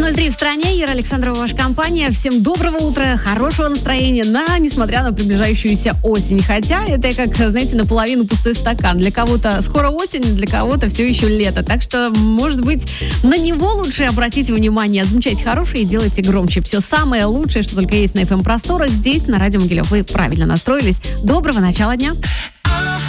9:03 в стране. Ира Александрова, ваша компания. Всем доброго утра, хорошего настроения, несмотря на приближающуюся осень. Хотя это, как, знаете, наполовину пустой стакан. Для кого-то скоро осень, для кого-то все еще лето. Так что, может быть, на него лучше обратите внимание. Замечайте хорошее и делайте громче. Все самое лучшее, что только есть на FM-просторах, здесь, на радио Могилев. Вы правильно настроились. Доброго начала дня.